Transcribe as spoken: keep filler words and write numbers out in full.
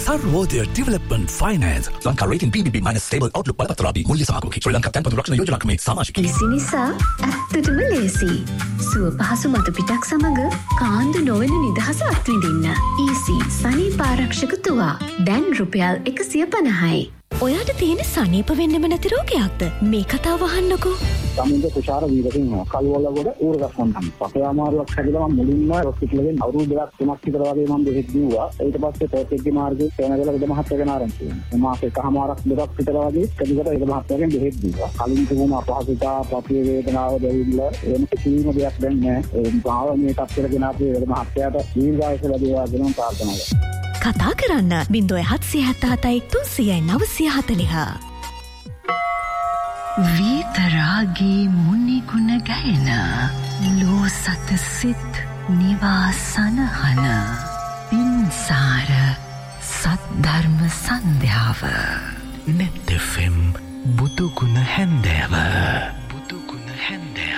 Sarvodaya Development Finance. Lanka rating B B B minus stable outlook බලපත්‍රාදී මුල්‍ය සහගෝගී. ශ්‍රී ලංකා තැන්පතු රක්ෂණ යෝජනා ක්‍රමයේ සමාජික. Easy නිසා ඇත්තටම ලේසි. සුව පහසු මතු පිටක් සමග කාන්දු නොවන නිදහස අත්විඳින්න. ඊසි සනීප ආරක්ෂක තුවා. දැන් රුපියල් එකසිය පනහයි. ඔයාට තියෙන සනීප වෙන්නෙම නැති රෝගයක්ද? මේ කතාව අහන්නකෝ. සමින්ද තුෂාර වීරසිංහ කල්වලගොඩ ඌරගස්වන්තම් පපේ අමාරුවක් හැදලා මම මුලින්ම හොස්පිටල් එකෙන් අවුරුදු දෙකක් තුනක් විතර වගේ මම බෙහෙත් දීුවා. ඊට පස්සේ පොතේගේ මාර්ගයේ සේනගල විද මහත්තයාගෙන ආරංචි වුණා. මාස එකමාරක් දෙකක් විතර වගේ කදිකට ඒ මහත්තයාගෙන් බෙහෙත් දීුවා. කලින් තිබුණ අපහසුතා පපේ වේදනාව දැවිල්ල එහෙම කිසිම දෙයක් දැන් නැහැ. ඒ භාව මේ තත්ත්වයට ගෙන අපේ ඒ මහත්තයාට දීර්ඝායස ලැබේවා කියලා ප්‍රාර්ථනා කරනවා. කතා කරන්න බිංදුව හත්සිය හතයි තුන්සියයි නවසිය හතලිහ. වීතරාගේ මුනිගුණ ගැහෙන ලෝසත සිත් නිවාසනහන පින්සාර සද්ධර්ම සන්ධ්‍යාව නෙත් එෆ් එම් බුදුගුණ හැන්දෑව බුදුගුණ හැන්දෑව